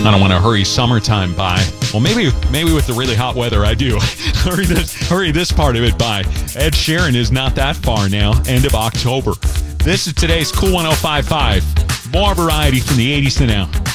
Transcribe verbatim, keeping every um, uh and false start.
I don't want to hurry summertime by. Well, maybe maybe with the really hot weather, I do. hurry this hurry this part of it by. Ed Sheeran is not that far now. End of October. This is today's Cool one oh five point five. More variety from the eighties to now.